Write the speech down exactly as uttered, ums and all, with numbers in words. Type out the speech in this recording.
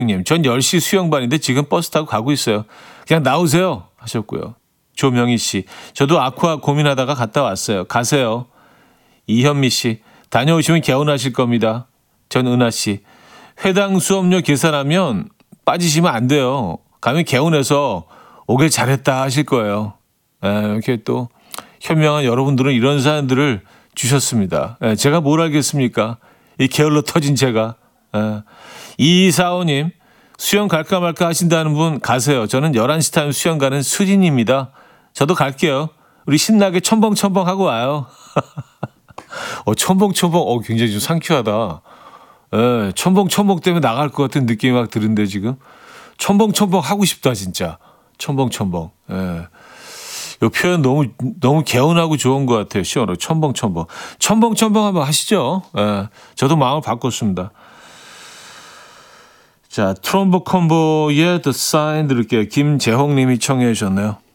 님, 전 열 시 수영반인데 지금 버스 타고 가고 있어요. 그냥 나오세요 하셨고요. 조명희 씨, 저도 아쿠아 고민하다가 갔다 왔어요. 가세요. 이현미 씨, 다녀오시면 개운하실 겁니다. 전은하 씨, 회당 수업료 계산하면 빠지시면 안 돼요. 가면 개운해서 오길 잘했다 하실 거예요. 에, 이렇게 또 현명한 여러분들은 이런 사연들을 주셨습니다. 에, 제가 뭘 알겠습니까? 이 게을러 터진 제가. 에, 이이사오 님, 수영 갈까 말까 하신다는 분 가세요. 저는 열한 시 타임 수영 가는 수진입니다. 저도 갈게요. 우리 신나게 첨벙첨벙 하고 와요. 어, 첨벙첨벙, 어, 굉장히 좀 상쾌하다. 예, 첨벙첨벙 때문에 나갈 것 같은 느낌이 막 드는데 지금. 첨벙첨벙 하고 싶다, 진짜. 첨벙첨벙. 예. 이 표현 너무, 너무 개운하고 좋은 것 같아요. 시원하고. 첨벙첨벙. 첨벙첨벙 한번 하시죠. 예. 저도 마음을 바꿨습니다. 자, 트럼보 콤보의 The Sign 들을게요. 김재홍 님이 청해 주셨네요.